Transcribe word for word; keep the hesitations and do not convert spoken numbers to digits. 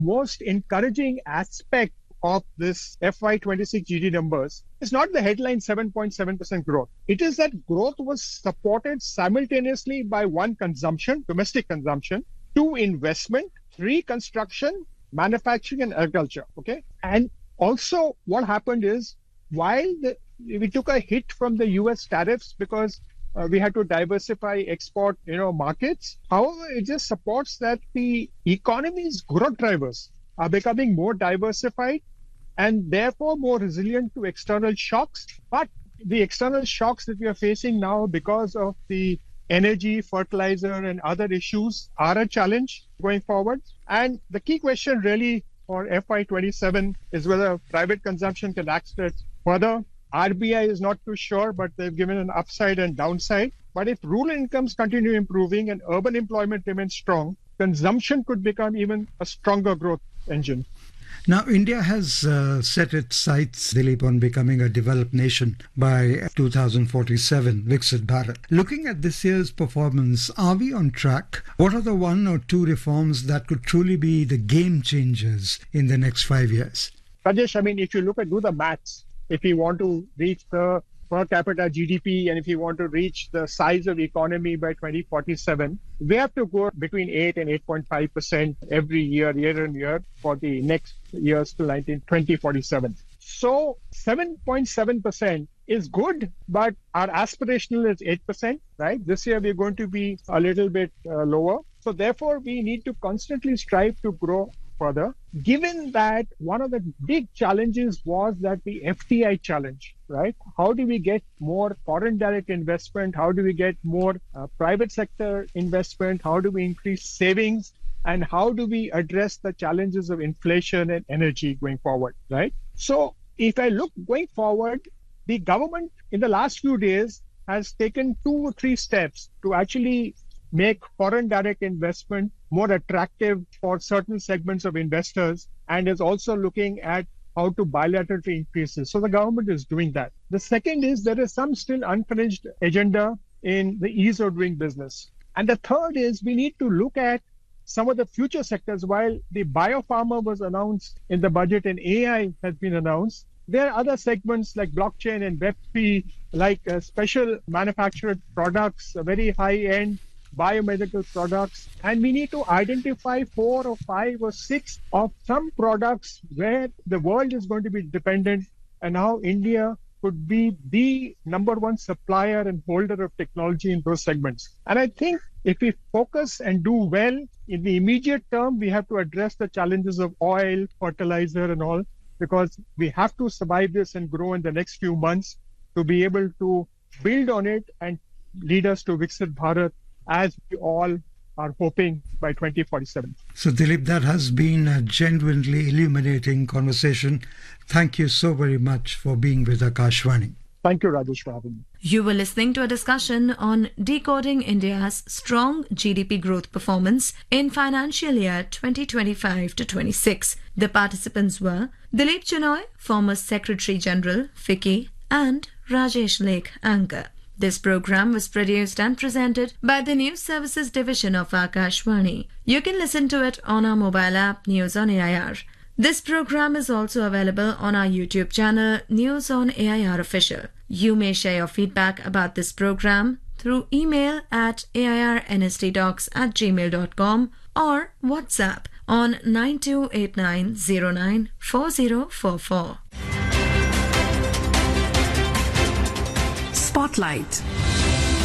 most encouraging aspect of this F Y twenty-six G D P numbers is not the headline seven point seven percent growth. It is that growth was supported simultaneously by one, consumption, domestic consumption, two, investment, three, construction, manufacturing and agriculture. Okay. And also what happened is while the, we took a hit from the U S tariffs because uh, we had to diversify export, you know, markets. However, it just supports that the economy's growth drivers are becoming more diversified and therefore more resilient to external shocks. But the external shocks that we are facing now because of the energy, fertilizer and other issues are a challenge going forward. And the key question really for F Y twenty-seven is whether private consumption can accelerate further. R B I is not too sure, but they've given an upside and downside. But if rural incomes continue improving and urban employment remains strong, consumption could become even a stronger growth engine. Now, India has uh, set its sights, Dilip, on becoming a developed nation by two thousand forty-seven, Viksit Bharat. Looking at this year's performance, are we on track? What are the one or two reforms that could truly be the game changers in the next five years? Rajesh, I mean, if you look at, do the maths, if you want to reach the per capita G D P and if you want to reach the size of economy by twenty forty-seven, we have to go between eight and eight point five percent every year, year on year for the next years to twenty forty-seven. So seven point seven percent is good, but our aspirational is eight percent, right? This year we're going to be a little bit uh, lower. So therefore we need to constantly strive to grow further, given that one of the big challenges was that the F D I challenge, right? How do we get more foreign direct investment? How do we get more uh, private sector investment? How do we increase savings? And how do we address the challenges of inflation and energy going forward, right? So if I look going forward, the government in the last few days has taken two or three steps to actually make foreign direct investment more attractive for certain segments of investors and is also looking at how to bilaterally increase this. So the government is doing that. The second is there is some still unfinished agenda in the ease of doing business. And the third is we need to look at some of the future sectors. While the biopharma was announced in the budget and A I has been announced, there are other segments like blockchain and Web three, like uh, special manufactured products, uh, very high-end biomedical products, and we need to identify four or five or six of some products where the world is going to be dependent and how India could be the number one supplier and holder of technology in those segments. And I think if we focus and do well in the immediate term, we have to address the challenges of oil, fertilizer and all, because we have to survive this and grow in the next few months to be able to build on it and lead us to Viksit Bharat, as we all are hoping by twenty forty-seven. So Dilip, that has been a genuinely illuminating conversation. Thank you so very much for being with Akashvani. Thank you, Rajesh, for having me. You were listening to a discussion on decoding India's strong G D P growth performance in financial year twenty twenty-five to twenty-six. The participants were Dilip Chinoy, former Secretary General, FICCI, and Rajesh Lake, anchor. This program was produced and presented by the News Services Division of Akashvani. You can listen to it on our mobile app News on A I R. This program is also available on our YouTube channel News on A I R Official. You may share your feedback about this program through email at airnsttalks at gmail dot com or WhatsApp on nine two eight nine zero nine four zero four four. Spotlight.